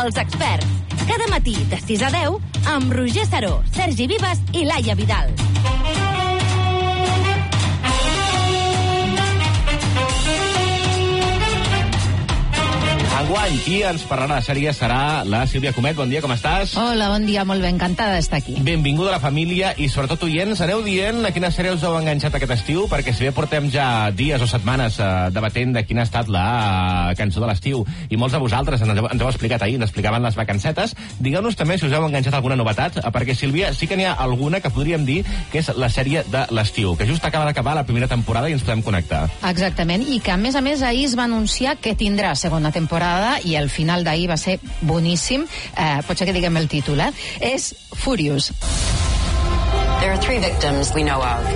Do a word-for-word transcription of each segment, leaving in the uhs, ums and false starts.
Els experts. Cada matí de sis a deu amb Roger Saró, Sergi Vives i Laia Vidal. Enguany, qui ens parlarà de sèries serà la Sílvia Comet. Bon dia, com estàs? Hola, bon dia, molt bé, encantada d'estar aquí. Benvinguda a la família i, sobretot, oients, aneu dient a quina sèrie us heu enganxat aquest estiu, perquè si bé portem ja dies o setmanes eh, debatent de quina ha estat la uh, cançó de l'estiu, i molts de vosaltres ens heu, ens heu explicat ahir, ens explicaven les vacancetes, digueu-nos també si us heu enganxat alguna novetat, perquè, Sílvia, sí que n'hi ha alguna que podríem dir que és la sèrie de l'estiu, que just acaba d'acabar la primera temporada i ens podem connectar. Exactament, i que, a més a més, ahir es va anunciar que tindrà segona temporada i el final d'ahir va ser boníssim. Eh, potser que diguem el títol, eh? És Furious. There are three victims we know of.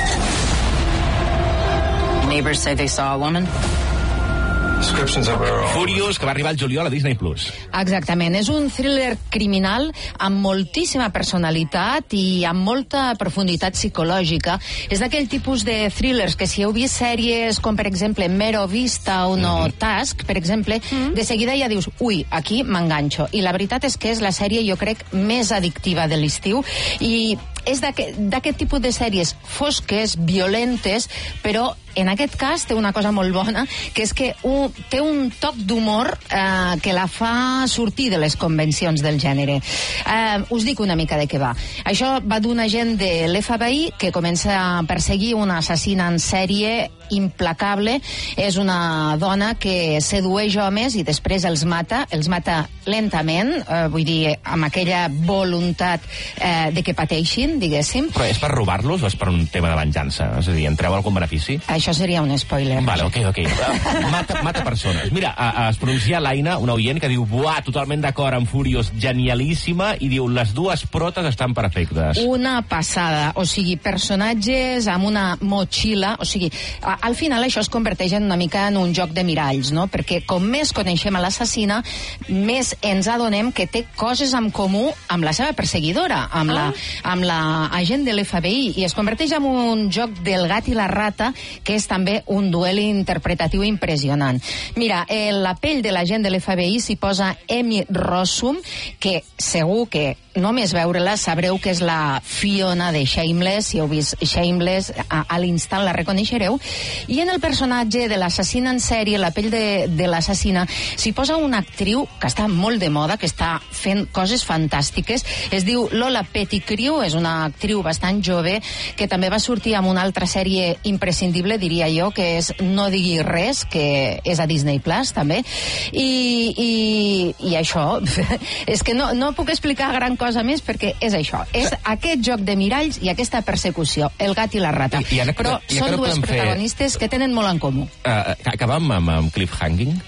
Neighbors say they saw a woman. Furious, que va arribar al juliol a Disney Plus. Exactament, és un thriller criminal amb moltíssima personalitat i amb molta profunditat psicològica. És d'aquell tipus de thrillers que si heu vist sèries com, per exemple, Mare of Easttown mm -hmm. o Task, per exemple, mm -hmm. de seguida ja dius, ui, aquí m'enganxo. I la veritat és que és la sèrie, jo crec, més addictiva de l'estiu i és d'aquest tipus de sèries fosques, violentes, però en aquest cas té una cosa molt bona, que és que un, té un toc d'humor eh, que la fa sortir de les convencions del gènere. Eh, us dic una mica de què va. Això va d'un agent de l'F B I que comença a perseguir una assassina en sèrie implacable. És una dona que sedueix homes i després els mata, els mata lentament, eh, vull dir, amb aquella voluntat eh, de que pateixin, diguéssim. Però és per robar-los o és per un tema de venjança? És a dir, en treu algun benefici? Això seria un spoiler. Vale, ok, ok. Mata, mata persones. Mira, a, a, es pronuncia l'Aina, una oient, que diu, buah, totalment d'acord amb Furious, genialíssima, i diu, les dues protes estan perfectes. Una passada. O sigui, personatges amb una motxilla, o sigui, a, al final això es converteix en una mica en un joc de miralls, no? Perquè com més coneixem a l'assassina, més ens adonem que té coses en comú amb la seva perseguidora, amb, ah. la, amb la agent de l'F B I, i es converteix en un joc del gat i la rata, que és també un duel interpretatiu impressionant. Mira, en la pell de l'agent de l'F B I s'hi posa Amy Rossum, que segur que només veure-la sabreu que és la Fiona de Shameless. Si heu vist Shameless, a, a l'instant la reconeixereu. I en el personatge de l'assassina en sèrie, la pell de, de l'assassina, s'hi posa una actriu que està molt de moda, que està fent coses fantàstiques. Es diu Lola Pettigrew, és una actriu bastant jove, que també va sortir amb una altra sèrie imprescindible, diria jo, que és No diguis res, que és a Disney Plus, també. I, i, i això, és que no, no puc explicar gran cosa més, perquè és això, és aquest joc de miralls i aquesta persecució, el gat i la rata. I, i ara, però i són dues protagonistes fer... que tenen molt en comú. Uh, acabam amb, amb cliffhanging?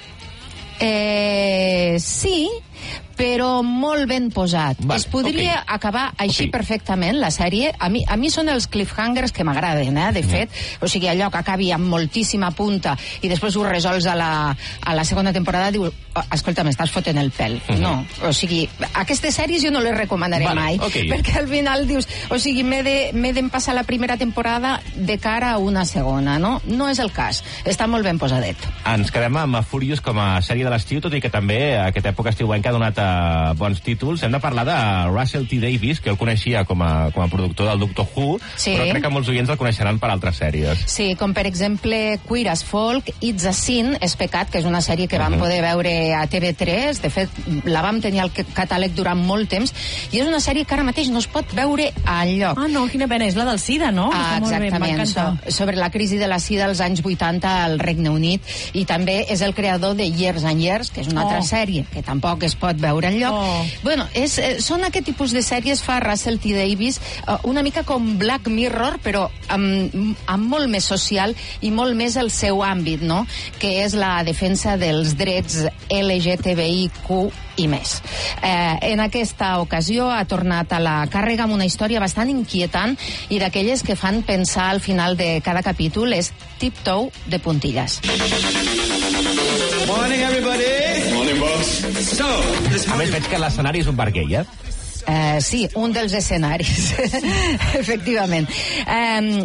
Eh, sí, però molt ben posat. Va, es podria okay. acabar així okay. perfectament, la sèrie. A mi, a mi són els cliffhangers que m'agraden, eh, de fet. Mm. O sigui, allò que acabi amb moltíssima punta i després ho resols a la, a la segona temporada, diu, oh, escolta, m'estàs fotent el pèl. Mm -hmm. No, o sigui, aquestes sèries jo no les recomanaré vale, mai, okay. perquè al final dius, o sigui, m'he de, m'he d'empassar la primera temporada de cara a una segona, no? No és el cas. Està molt ben posadet. Ens quedem amb Furious com a sèrie de l'estiu, tot i que també aquesta època estiuenca ha donat a bons títols. Hem de parlar de Russell T. Davies, que el coneixia com a, com a productor del Doctor Who, sí. però crec que molts oients el coneixeran per altres sèries. Sí, com per exemple Queer as Folk, It's a Sin, És pecat, que és una sèrie que vam uh -huh. poder veure a T V tres. De fet, la vam tenir al catàleg durant molt temps, i és una sèrie que ara mateix no es pot veure enlloc. Ah, no, quina pena, és la del SIDA, no? Ah, exactament, so, sobre la crisi de la SIDA als anys vuitanta al Regne Unit, i també és el creador de Years and Years, que és una oh. altra sèrie que tampoc es pot veure enlloc. Oh. Bueno, és, eh, són aquest tipus de sèries, fa Russell T. Davies, eh, una mica com Black Mirror, però amb, amb molt més social i molt més el seu àmbit, no?, que és la defensa dels drets L G T B I Q i més. Eh, en aquesta ocasió ha tornat a la càrrega amb una història bastant inquietant i d'aquelles que fan pensar al final de cada capítol. És Tiptoe de puntilles. Morning, everybody. Morning, boss. So, a més, veig que l'escenari és un bar gay, eh? Uh, sí, un dels escenaris, efectivament. Um,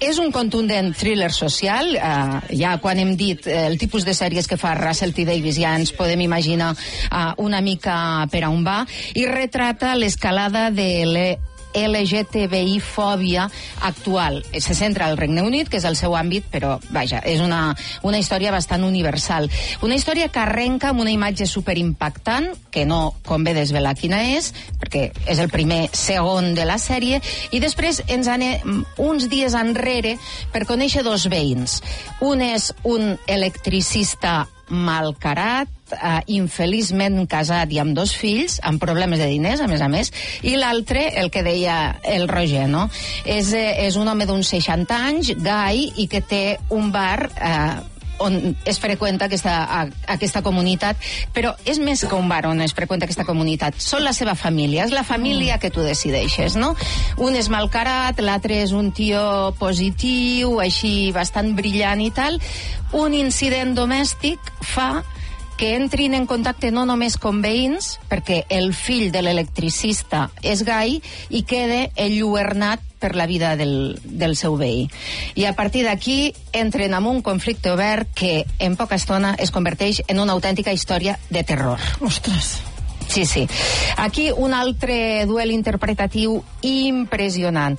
És un contundent thriller social. Uh, ja quan hem dit uh, el tipus de sèries que fa Russell T. Davies, ja ens podem imaginar uh, una mica per on va, i retrata l'escalada de l'E L G T B I fòbia actual. Se centra al Regne Unit, que és el seu àmbit, però, vaja, és una, una història bastant universal. Una història que arrenca amb una imatge superimpactant, que no convé desvelar quina és, perquè és el primer segon de la sèrie, i després ens anem uns dies enrere per conèixer dos veïns. Un és un electricista malcarat, uh, infeliçment casat i amb dos fills, amb problemes de diners, a més a més, i l'altre, el que deia el Roger, no? És, eh, és un home d'uns seixanta anys, gai, i que té un bar eh, on es freqüenta aquesta, a, aquesta comunitat, però és més que un bar on es freqüenta aquesta comunitat, són la seva família, és la família que tu decideixes, no? Un és malcarat, l'altre és un tio positiu, així bastant brillant i tal. Un incident domèstic fa que entrin en contacte no només com veïns, perquè el fill de l'electricista és gai i queda enlluernat per la vida del, del seu veí. I a partir d'aquí entren en un conflicte obert que en poca estona es converteix en una autèntica història de terror. Ostres! Sí, sí. Aquí un altre duel interpretatiu impressionant.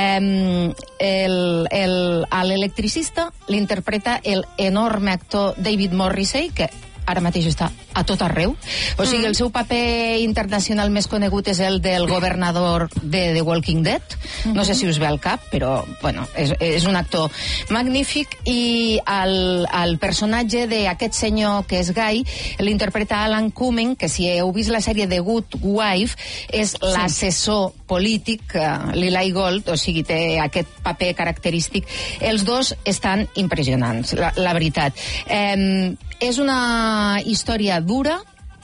Eh, el, el, a l'electricista l'interpreta el enorme actor David Morrissey, que ara mateix està a tot arreu. O sigui, el seu paper internacional més conegut és el del governador de The Walking Dead. No sé si us ve al cap, però, bueno, és, és un actor magnífic, i el, el personatge d'aquest senyor que és gai l'interpreta Alan Cumming, que si heu vist la sèrie The Good Wife és sí. l'assessor polític, uh, Lily Gold, o sigui, té aquest paper característic. Els dos estan impressionants, la, la veritat. Eh, és una història dura,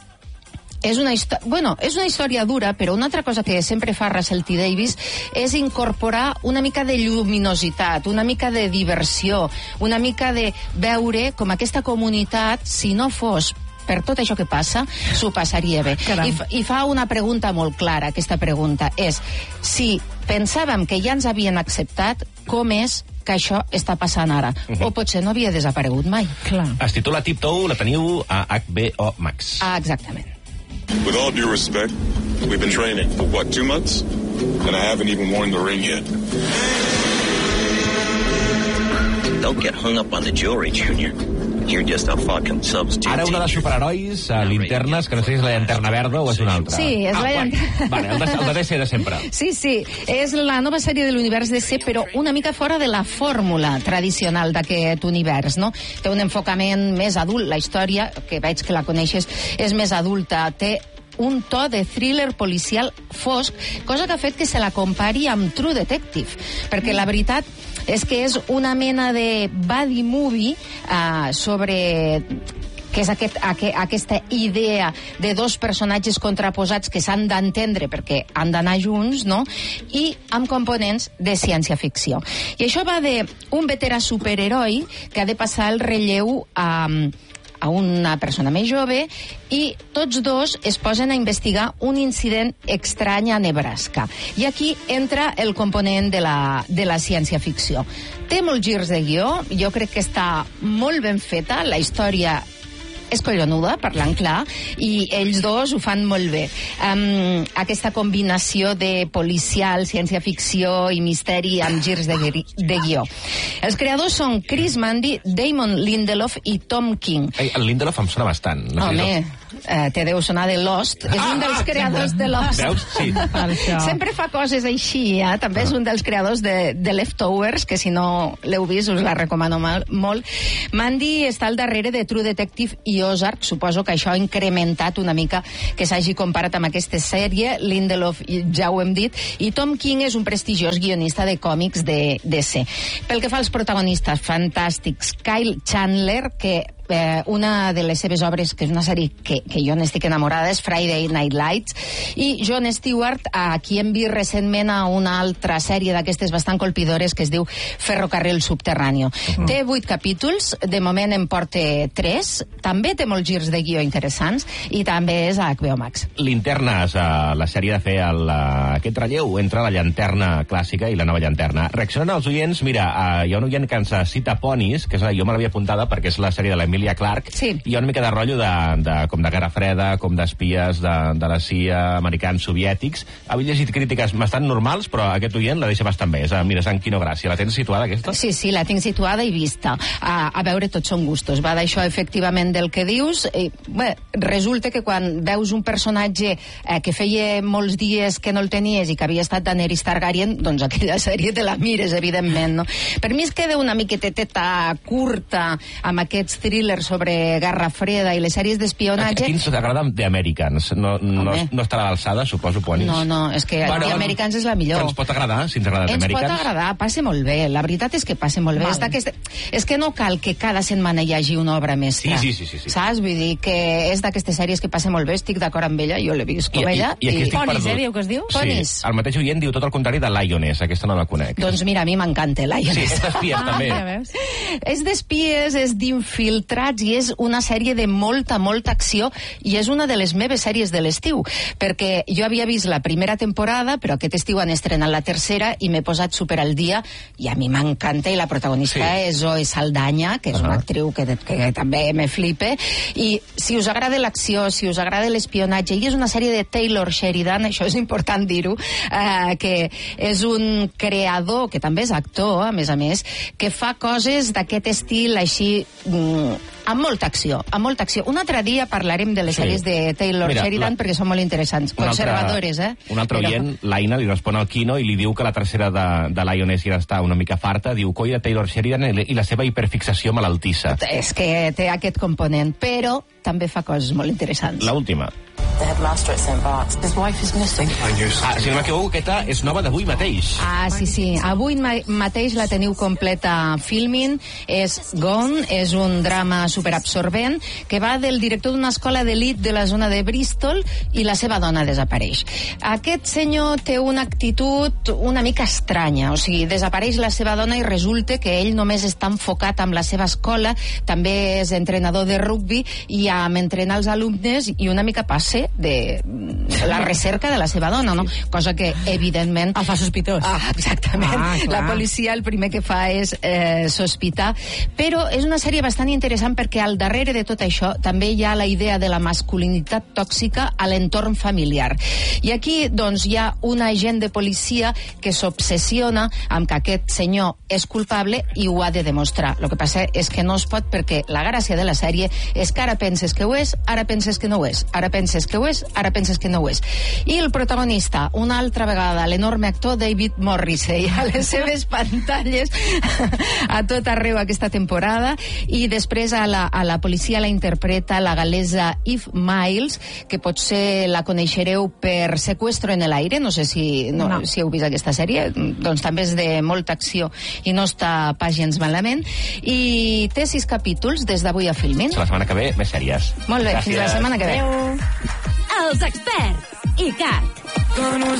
és una, bueno, és una història dura, però una altra cosa que sempre fa Russell T. Davies és incorporar una mica de lluminositat, una mica de diversió, una mica de veure com aquesta comunitat, si no fos per tot això que passa, s'ho passaria bé. I, I fa una pregunta molt clara, aquesta pregunta és, si pensàvem que ja ens havien acceptat, com és que això està passant ara? Uh-huh. O potser no havia desaparegut mai. Clar. Es titula Tiptoe, la teniu a H B O Max. Ah, exactament. With all due respect, we've been training for what, two months? And I haven't even worn the ring yet. Don't get hung up on the jewelry, Junior. You're just a fucking substitute. Ara una de superherois, a linternes, que no sé si és la llanterna verda o és una altra. Sí, és ah, la llanterna... Vale, el de, el de D C de sempre. Sí, sí, és la nova sèrie de l'univers D C, però una mica fora de la fórmula tradicional d'aquest univers, no? Té un enfocament més adult, la història, que veig que la coneixes, és més adulta, té un to de thriller policial fosc, cosa que ha fet que se la compari amb True Detective, perquè la veritat és que és una mena de buddy movie uh, sobre que és aquest, aqu aquesta idea de dos personatges contraposats que s'han d'entendre perquè han d'anar junts, no? I amb components de ciència-ficció. I això va d'un veterà superheroi que ha de passar el relleu a... a una persona més jove, i tots dos es posen a investigar un incident estrany a Nebraska. I aquí entra el component de la, de la ciència-ficció. Té molts girs de guió, jo crec que està molt ben feta, la història és collonuda, parlant clar, i ells dos ho fan molt bé. Um, aquesta combinació de policial, ciència-ficció i misteri amb girs de, de guió. Els creadors són Chris Mundy, Damon Lindelof i Tom King. Ei, el Lindelof em sona bastant. No Home, eh, te deu sonar de Lost. És ah, un dels creadors de Lost. Veus? Sí. Sempre fa coses així, eh? També és un dels creadors de, de Leftovers, que si no l'heu vist us la recomano mal, molt. Mundy està al darrere de True Detective i Ozark, suposo que això ha incrementat una mica que s'hagi comparat amb aquesta sèrie. Lindelof, ja ho hem dit, i Tom King és un prestigiós guionista de còmics de D C. Pel que fa als protagonistes fantàstics, Kyle Chandler, que eh, una de les seves obres, que és una sèrie que, que jo n'estic enamorada, és Friday Night Lights, i Jon Stewart, aquí hem vist recentment a una altra sèrie d'aquestes bastant colpidores que es diu Ferrocarril Subterráneo. Uh-huh. Té vuit capítols, de moment en porta tres, també té molts girs de guió interessants, i també és a H B O Max. Linterna és uh, la sèrie de fer el, uh, aquest relleu entre la llanterna clàssica i la nova llanterna. Reaccionen els oients, mira, uh, hi ha un oient que ens cita Ponis, que és, jo me l'havia apuntada perquè és la sèrie de l'Emilia Clarke, sí. I hi ha una mica de rotllo de, de, com de Guerra Freda, com d'espies de, de la C I A, americans, soviètics. Havia llegit crítiques bastant normals, però aquest oient la deixa bastant bé. És, uh, mira, Sant Quino Gràcia. La tens situada, aquesta? Sí, sí, la tinc situada i vista. A, a veure, tots són gustos. Va d'això, efectivament, del que dius. I, bé, resulta que quan veus un personatge eh, que feia molts dies que no el tenies i que havia estat Daenerys Targaryen, doncs aquella sèrie te la mires, evidentment, no? Per mi es queda una miqueteta curta amb aquests thrillers sobre Guerra Freda i les sèries d'espionatge. A quins t'agraden The Americans? No, no, no estarà a l'alçada, suposo, Ponis? No, no, és que bueno, The Americans és la millor. Però ens pot agradar, si ens agrada The Americans? Ens pot agradar, passa molt bé. La veritat és que passa molt bé. És, és que no cal que cada setmana hi hagi una obra mestra. Sí, sí, sí, sí, sí. Saps? Vull dir que és d'aquestes sèries que passa molt bé, estic d'acord amb ella, jo l'he vist com I, ella. I, i, i Ponis, eh, diu que es diu? Sí, Ponis. El mateix oient diu tot el contrari de Lioness, aquesta no la conec. Doncs mira, a mi m'encanta Lioness. Sí, és d'espies, ah, també. Ja veus. És d'espies, és d'infiltrats i és una sèrie de molta, molta acció i és una de les meves sèries de l'estiu, perquè jo havia vist la primera temporada, però aquest estiu han estrenat la tercera i m'he posat super al dia i a mi m'encanta, i la protagonista sí. és Zoe Saldana, que és uh -huh. una actriu que, que també me flipa, i si us agrada l'acció, si us agrada l'espionatge, i és una sèrie de Taylor Sheridan, això és important dir-ho, eh, que és un creador, que també és actor, a més a més, que fa coses d'aquest estil així... Mm, amb molta acció, amb molta acció. Un altre dia parlarem de les sí. sèries de Taylor Mira, Sheridan la... perquè són molt interessants. Un conservadores, altre, eh? Un altre Però... oient, l'Aina, li respon al Quino i li diu que la tercera de, de Lioness ja està una mica farta. Diu, coi de Taylor Sheridan i la seva hiperfixació malaltissa. És que té aquest component, però també fa coses molt interessants. La última. The headmaster at Saint Bart's. His wife is missing. Ah, si no m'equivoco, aquesta és nova d'avui mateix. Ah, sí, sí. Avui ma mateix la teniu completa filming. És Gone, és un drama superabsorbent que va del director d'una escola d'elit de la zona de Bristol i la seva dona desapareix. Aquest senyor té una actitud una mica estranya, o sigui, desapareix la seva dona i resulta que ell només està enfocat amb la seva escola, també és entrenador de rugby i amb entrenar els alumnes i una mica passa de la recerca de la seva dona, no? Cosa que, evidentment... El fa sospitós. Ah, exactament. Ah, la policia el primer que fa és eh, sospitar. Però és una sèrie bastant interessant perquè al darrere de tot això també hi ha la idea de la masculinitat tòxica a l'entorn familiar. I aquí, doncs, hi ha un agent de policia que s'obsessiona amb que aquest senyor és culpable i ho ha de demostrar. El que passa és que no es pot perquè la gràcia de la sèrie és que ara penses que ho és, ara penses que no ho és, ara penses que ho és, ara penses que no ho és. I el protagonista, una altra vegada, l'enorme actor David Morrissey, a les seves pantalles a tot arreu aquesta temporada, i després a la, a la policia la interpreta la galesa Eve Miles, que potser la coneixereu per Secuestro en el aire, no sé si, no, no. si heu vist aquesta sèrie, doncs també és de molta acció i no està pas gens malament, i té sis capítols des d'avui a Filmin. La setmana que ve, més sèries. Molt bé, Gràcies. Fins la setmana que ve. Els experts, I C A T.